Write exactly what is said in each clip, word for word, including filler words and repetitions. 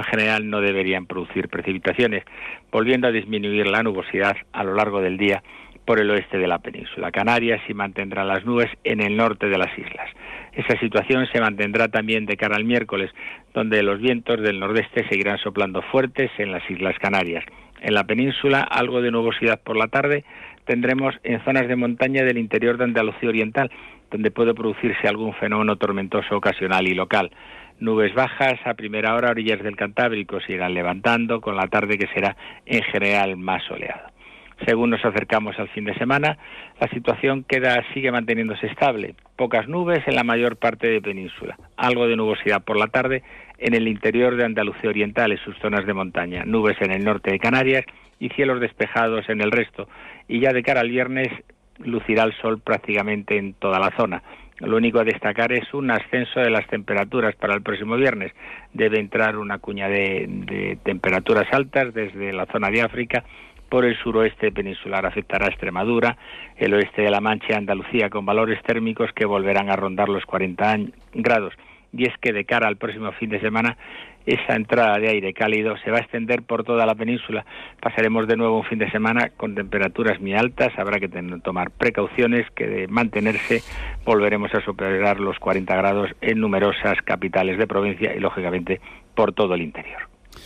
general no deberían producir precipitaciones, volviendo a disminuir la nubosidad a lo largo del día por el oeste de la península. Canarias sí mantendrá las nubes en el norte de las islas. Esa situación se mantendrá también de cara al miércoles, donde los vientos del nordeste seguirán soplando fuertes en las Islas Canarias. En la península, algo de nubosidad por la tarde tendremos en zonas de montaña del interior de Andalucía Oriental, donde puede producirse algún fenómeno tormentoso ocasional y local. Nubes bajas a primera hora a orillas del Cantábrico se irán levantando, con la tarde que será en general más soleada. Según nos acercamos al fin de semana, la situación queda sigue manteniéndose estable. Pocas nubes en la mayor parte de península, algo de nubosidad por la tarde en el interior de Andalucía Oriental, en sus zonas de montaña, nubes en el norte de Canarias y cielos despejados en el resto. Y ya de cara al viernes lucirá el sol prácticamente en toda la zona. Lo único a destacar es un ascenso de las temperaturas para el próximo viernes. Debe entrar una cuña de, de temperaturas altas desde la zona de África. Por el suroeste peninsular afectará a Extremadura, el oeste de La Mancha y Andalucía, con valores térmicos que volverán a rondar los cuarenta grados. Y es que de cara al próximo fin de semana, esa entrada de aire cálido se va a extender por toda la península. Pasaremos de nuevo un fin de semana con temperaturas muy altas, habrá que tener, tomar precauciones, que de mantenerse volveremos a superar los cuarenta grados en numerosas capitales de provincia y, lógicamente, por todo el interior.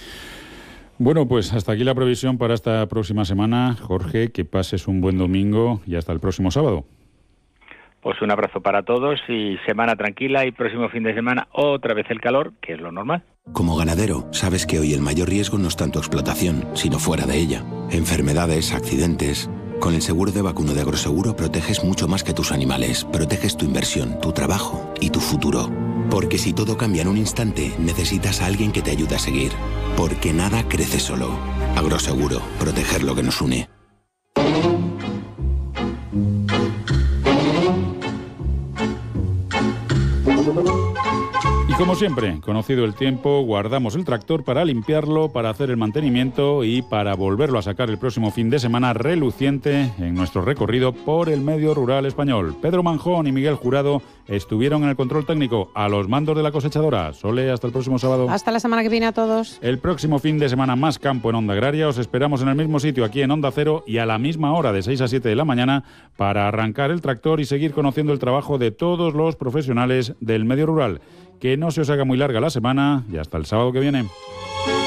Bueno, pues hasta aquí la previsión para esta próxima semana. Jorge, que pases un buen domingo y hasta el próximo sábado. Pues un abrazo para todos y semana tranquila, y próximo fin de semana otra vez el calor, que es lo normal. Como ganadero, sabes que hoy el mayor riesgo no es tanto explotación, sino fuera de ella. Enfermedades, accidentes. Con el seguro de vacuno de Agroseguro proteges mucho más que tus animales. Proteges tu inversión, tu trabajo y tu futuro. Porque si todo cambia en un instante, necesitas a alguien que te ayude a seguir. Porque nada crece solo. Agroseguro, proteger lo que nos une. Y como siempre, conocido el tiempo, guardamos el tractor para limpiarlo, para hacer el mantenimiento y para volverlo a sacar el próximo fin de semana reluciente en nuestro recorrido por el medio rural español. Pedro Manjón y Miguel Jurado estuvieron en el control técnico, a los mandos de la cosechadora. Sole, hasta el próximo sábado. Hasta la semana que viene a todos. El próximo fin de semana más campo en Onda Agraria. Os esperamos en el mismo sitio, aquí en Onda Cero, y a la misma hora, de seis a siete de la mañana, para arrancar el tractor y seguir conociendo el trabajo de todos los profesionales del medio rural. Que no se os haga muy larga la semana y hasta el sábado que viene.